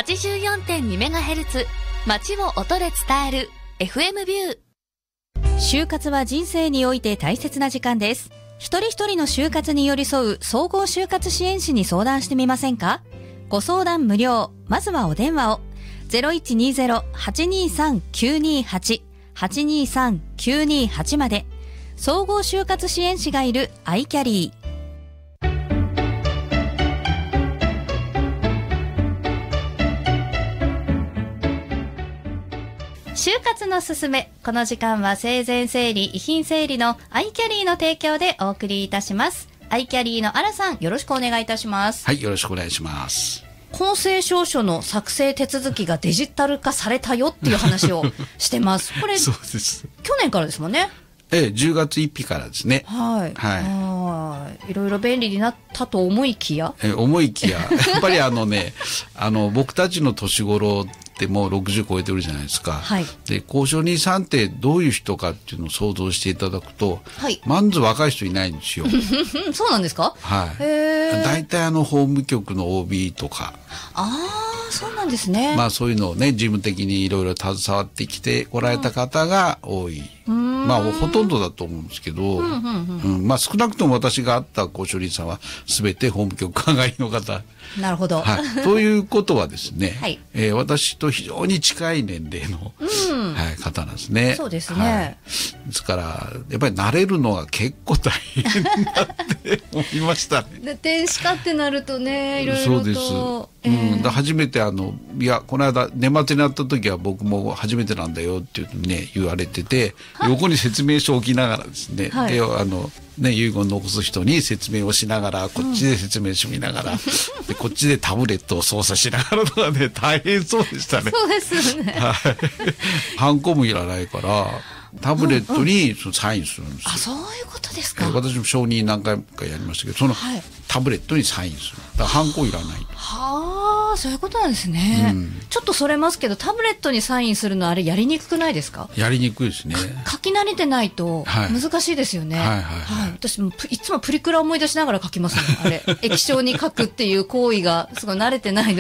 84.2MHz 街を音で伝える FM ビュー。 就活は人生において大切な時間です。一人一人の就活に寄り添う総合就活支援士に相談してみませんか？ご相談無料。まずはお電話を 0120-823-928 823-928 まで。総合就活支援士がいるアイキャリー。就活のすすめ。この時間は生前整理遺品整理のアイキャリーの提供でお送りいたします。アイキャリーの新さん、よろしくお願いいたします。 はい、よろしくお願いします。 公正証書の作成手続きがデジタル化されたよっていう話をしてます。これそうです。 去年からですもんね。 10月1日からですね。 はい。 はい。 いろいろ便利になったと思いきや。 やっぱり僕たちの年頃ってもう60超えてるじゃないですか。 はい。 で、交渉人さんってどういう人かっていうのを想像していただくと、 はい。 まず若い人いないんですよ。 そうなんですか？ はい。 へー。 大体法務局の OB とか。 そうなんですね。 まあそういうのをね、事務的にいろいろ携わってきておられた方が多い。まあほとんどだと思うんですけど、まあ少なくとも私が会った交渉人さんは全て法務局課外の方。 なるほど。 はい。ということはですね、 はい。 私と非常に近い年齢の、はい、方なんですね。 そうですね。 はい。ですからやっぱり慣れるのが結構大変だって思いましたね。 で電子化ってなるとね、いろいろと。 そうです。初めてこの間年末になった時は僕も初めてなんだよって言われてて、横に説明書を置きながらですね、 はい、 で遺言を残す人に説明をしながら、こっちで説明書見ながら、でこっちでタブレットを操作しながらとかね、大変そうでしたね。 そうですね。 はい。ハンコもいらないからタブレットにサインするんですよ。 そういうことですか。 私も承認何回かやりましたけど、はい、タブレットにサインする。だからハンコいらない。 はあ、そういうことなんですね。ちょっとそれますけど、タブレットにサインするのあれやりにくくないですか？ やりにくいですね。 書き慣れてないと難しいですよね。はい。私もいつもプリクラ思い出しながら書きますね。あれ液晶に書くっていう行為がすごい慣れてないの